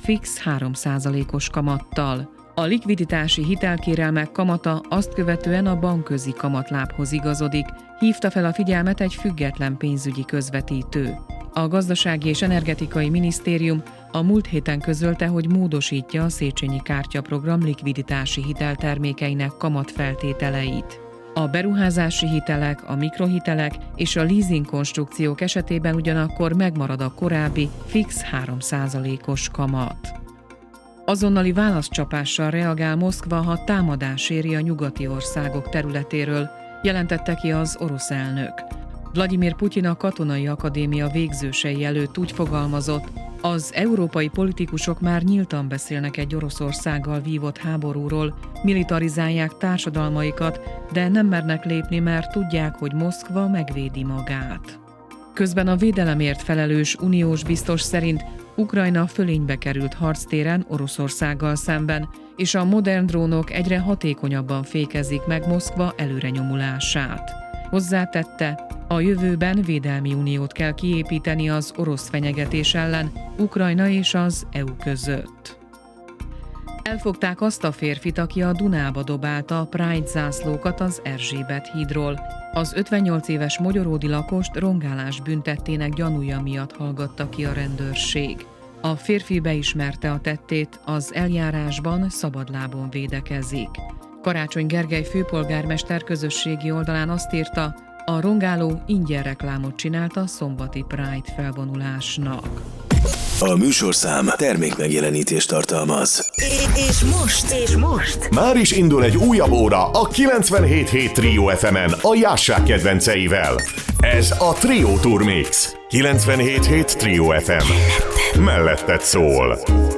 fix 3%-os kamattal. A likviditási hitelkérelmek kamata azt követően a bankközi kamatlábhoz igazodik, hívta fel a figyelmet egy független pénzügyi közvetítő. A Gazdasági és Energetikai Minisztérium a múlt héten közölte, hogy módosítja a Széchenyi kártyaprogram likviditási hiteltermékeinek kamatfeltételeit. A beruházási hitelek, a mikrohitelek és a leasing konstrukciók esetében ugyanakkor megmarad a korábbi fix 3%-os kamat. Azonnali válaszcsapással reagál Moszkva, ha támadás éri a nyugati országok területéről, jelentette ki az orosz elnök. Vladimir Putyin a Katonai Akadémia végzősei előtt úgy fogalmazott, az európai politikusok már nyíltan beszélnek egy Oroszországgal vívott háborúról, militarizálják társadalmaikat, de nem mernek lépni, mert tudják, hogy Moszkva megvédi magát. Közben a védelemért felelős uniós biztos szerint Ukrajna fölénybe került harctéren Oroszországgal szemben, és a modern drónok egyre hatékonyabban fékezik meg Moszkva előrenyomulását. Hozzátette, a jövőben védelmi uniót kell kiépíteni az orosz fenyegetés ellen Ukrajna és az EU között. Elfogták azt a férfit, aki a Dunába dobálta a Pride zászlókat az Erzsébet hídról. Az 58 éves mogyoródi lakost rongálás büntettének gyanúja miatt hallgatta ki a rendőrség. A férfi beismerte a tettét, az eljárásban szabadlábon védekezik. Karácsony Gergely főpolgármester közösségi oldalán azt írta, a rongáló ingyen reklámot csinált a szombati Pride felvonulásnak. A műsorszám termékmegjelenítést tartalmaz. És most? Már is indul egy újabb óra a 97.7 Trio FM-en a Jássák kedvenceivel. Ez a Trio Tour Mix. 97.7 Trio FM. Melletted szól.